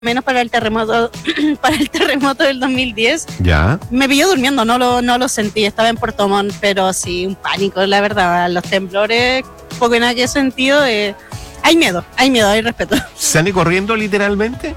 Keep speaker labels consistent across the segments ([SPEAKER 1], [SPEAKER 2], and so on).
[SPEAKER 1] menos para el terremoto para el terremoto del 2010.
[SPEAKER 2] Ya.
[SPEAKER 1] Me pilló durmiendo, no lo sentí, estaba en Puerto Montt, pero sí, un pánico, la verdad. Los temblores, poco y nada que he sentido. Hay miedo, hay respeto.
[SPEAKER 2] ¿Sale corriendo literalmente?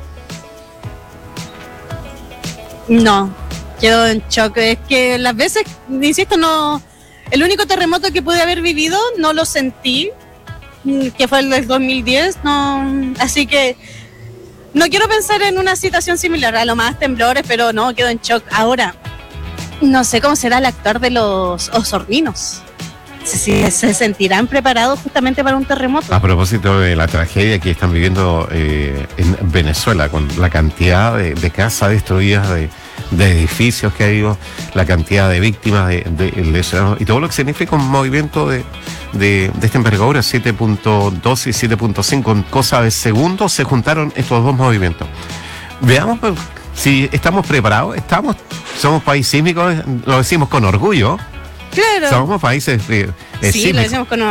[SPEAKER 1] No, quedo en shock. Es que las veces, insisto, no. El único terremoto que pude haber vivido no lo sentí, que fue el del 2010, no. Así que no quiero pensar en una situación similar, a lo más temblores, pero no, quedo en shock. Ahora, no sé cómo será el actuar de los osorninos. Si se sentirán preparados justamente para un terremoto.
[SPEAKER 2] A propósito de la tragedia que están viviendo en Venezuela, con la cantidad de casas destruidas, de edificios que ha habido, la cantidad de víctimas y todo lo que significa un movimiento de esta envergadura, 7.2 y 7.5, en cosa de segundos se juntaron estos dos movimientos. Veamos si estamos preparados. Somos país sísmico, lo decimos con orgullo.
[SPEAKER 1] Claro.
[SPEAKER 2] Somos países
[SPEAKER 1] sí,
[SPEAKER 2] sísmicos.
[SPEAKER 1] lo decimos con...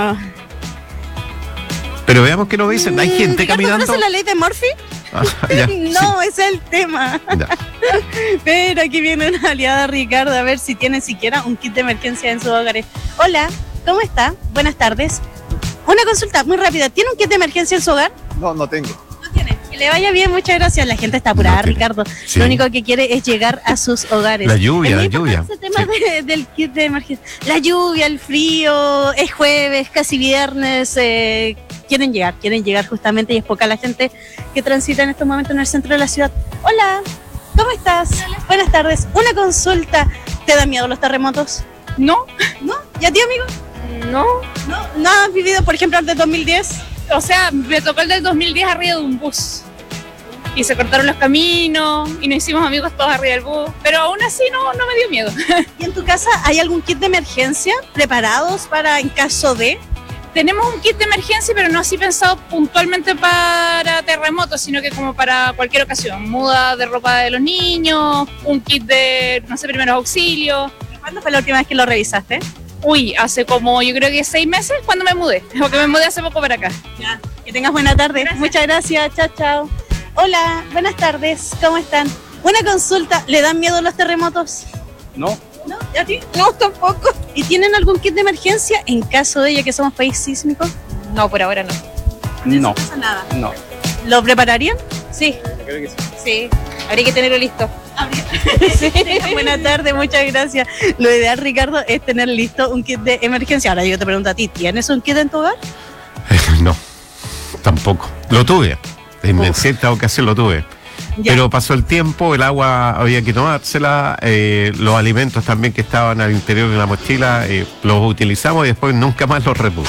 [SPEAKER 2] Pero veamos qué nos dicen. Hay gente caminando.
[SPEAKER 1] ¿Conoces la ley de Murphy?
[SPEAKER 2] Ya,
[SPEAKER 1] No,
[SPEAKER 2] sí.
[SPEAKER 1] ese es el tema.
[SPEAKER 2] Ya.
[SPEAKER 1] Pero aquí viene una aliada, Ricardo, a ver si tiene siquiera un kit de emergencia en sus hogares. Hola, ¿cómo está? Buenas tardes. Una consulta muy rápida. ¿Tiene un kit de emergencia en su hogar?
[SPEAKER 3] No tengo.
[SPEAKER 1] No tiene. Que le vaya bien, muchas gracias. La gente está apurada,
[SPEAKER 2] No tiene.
[SPEAKER 1] Ricardo.
[SPEAKER 2] Sí.
[SPEAKER 1] Lo único que quiere es llegar a sus hogares.
[SPEAKER 2] La lluvia,
[SPEAKER 1] Es muy
[SPEAKER 2] la lluvia.
[SPEAKER 1] importante ese tema
[SPEAKER 2] Sí.
[SPEAKER 1] del kit de emergencia. La lluvia, el frío, es jueves, casi viernes. Quieren llegar justamente, y es poca la gente que transita en estos momentos en el centro de la ciudad. Hola, ¿cómo estás? Buenas tardes. Una consulta. ¿Te da miedo los terremotos?
[SPEAKER 4] No,
[SPEAKER 1] ¿No? ¿Y a ti, amigo?
[SPEAKER 4] no.
[SPEAKER 1] ¿No has vivido, por ejemplo, el de 2010?
[SPEAKER 4] O sea, me tocó el del 2010 arriba de un bus. Y se cortaron los caminos y nos hicimos amigos todos arriba del bus. Pero aún así no me dio miedo.
[SPEAKER 1] ¿Y en tu casa hay algún kit de emergencia preparados para en caso de?
[SPEAKER 4] Tenemos un kit de emergencia, pero no así pensado puntualmente para terremotos, sino que como para cualquier ocasión. Muda de ropa de los niños, un kit de, no sé, primeros auxilios.
[SPEAKER 1] ¿Cuándo fue la última vez que lo revisaste?
[SPEAKER 4] Uy, hace como yo creo que 6 meses cuando me mudé. Porque me mudé hace poco para acá.
[SPEAKER 1] Ya. Que tengas buena tarde.
[SPEAKER 4] Gracias.
[SPEAKER 1] Muchas gracias. Chao, chao. Hola, buenas tardes. ¿Cómo están? Una consulta. ¿Le dan miedo los terremotos?
[SPEAKER 3] No.
[SPEAKER 1] ¿No? ¿Y a ti? No, tampoco. ¿Y tienen algún kit de emergencia en caso de ya que somos país sísmico?
[SPEAKER 4] No, por ahora no.
[SPEAKER 3] No.
[SPEAKER 1] No pasa nada.
[SPEAKER 3] No.
[SPEAKER 1] ¿Lo prepararían?
[SPEAKER 4] Sí,
[SPEAKER 3] Creo que sí.
[SPEAKER 4] sí. Habría que tenerlo listo.
[SPEAKER 1] Sí. Buenas tardes, muchas gracias. Lo ideal, Ricardo, es tener listo un kit de emergencia. Ahora yo te pregunto a ti, ¿tienes un kit en tu hogar?
[SPEAKER 2] No, tampoco. Lo tuve. En cierta ocasión lo tuve.
[SPEAKER 1] Ya.
[SPEAKER 2] Pero pasó el tiempo, el agua había que tomársela, los alimentos también que estaban al interior de la mochila, los utilizamos y después nunca más los repuse.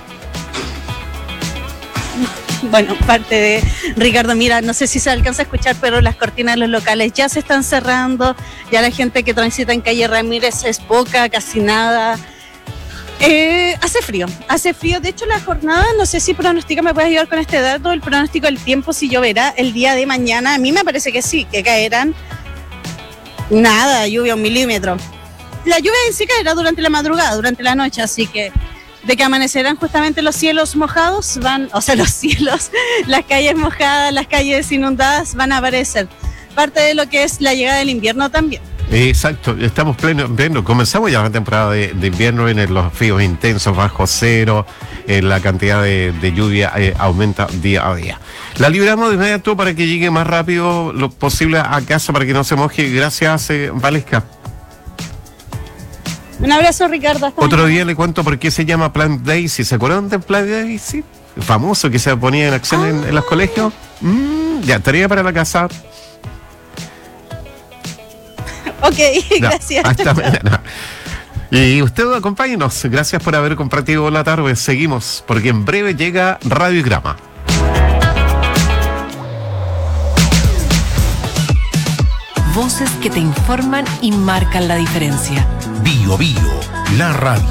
[SPEAKER 1] Bueno, parte de Ricardo, mira, no sé si se alcanza a escuchar, pero las cortinas de los locales ya se están cerrando, ya la gente que transita en calle Ramírez es poca, casi nada. Hace frío, de hecho la jornada, no sé si pronostica, me puedes ayudar con este dato, el pronóstico del tiempo, si lloverá el día de mañana, a mí me parece que sí, que caerán nada, lluvia 1 milímetro. La lluvia en sí caerá durante la madrugada, durante la noche, así que de que amanecerán justamente los cielos mojados, las calles mojadas, las calles inundadas van a aparecer. Parte de lo que es la llegada del invierno también.
[SPEAKER 2] Exacto, estamos pleno invierno, comenzamos ya la temporada de invierno en los fríos intensos, bajo cero, la cantidad de lluvia aumenta día a día. La liberamos de inmediato para que llegue más rápido lo posible a casa para que no se moje. Gracias, Valesca.
[SPEAKER 1] Un abrazo, Ricardo. Hasta
[SPEAKER 2] Otro
[SPEAKER 1] mañana.
[SPEAKER 2] día le cuento por qué se llama Plant Daisy. ¿Se acuerdan del Plant Daisy? Famoso que se ponía en acción en los colegios. Ya, tarea para la casa.
[SPEAKER 1] Ok,
[SPEAKER 2] Ya,
[SPEAKER 1] gracias.
[SPEAKER 2] hasta mañana. Y usted acompáñenos. Gracias por haber compartido la tarde. Seguimos, porque en breve llega Radiograma.
[SPEAKER 5] Voces que te informan y marcan la diferencia.
[SPEAKER 6] Bio Bio, la radio.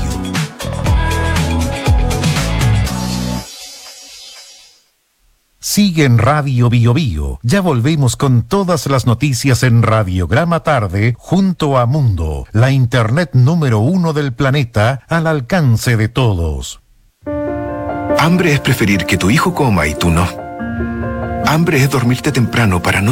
[SPEAKER 6] Sigue en Radio Bio Bio. Ya volvemos con todas las noticias en Radiograma Tarde junto a Mundo, la internet número 1 del planeta al alcance de todos.
[SPEAKER 7] Hambre es preferir que tu hijo coma y tú no.
[SPEAKER 3] Hambre es dormirte temprano para no